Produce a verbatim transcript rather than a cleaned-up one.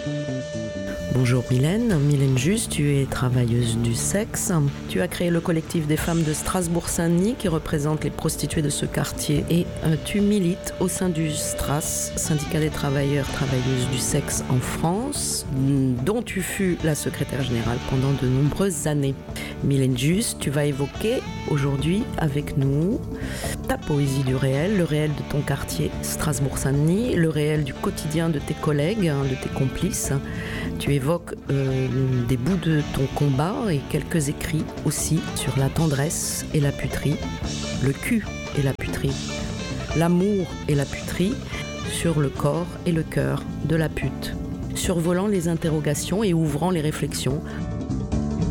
Bonjour Mylène, Mylène Juste, tu es travailleuse du sexe. Tu as créé le collectif des femmes de Strasbourg-Saint-Denis qui représente les prostituées de ce quartier et euh, tu milites au sein du STRAS, syndicat des travailleurs travailleuses du sexe en France, dont tu fus la secrétaire générale pendant de nombreuses années. Mylène Juste, tu vas évoquer aujourd'hui avec nous ta poésie du réel, le réel de ton quartier Strasbourg-Saint-Denis, le réel du quotidien de tes collègues, de tes complices. Tu évoques euh, des bouts de ton combat et quelques écrits aussi sur la tendresse et la puterie, le cul et la puterie, l'amour et la puterie, sur le corps et le cœur de la pute, survolant les interrogations et ouvrant les réflexions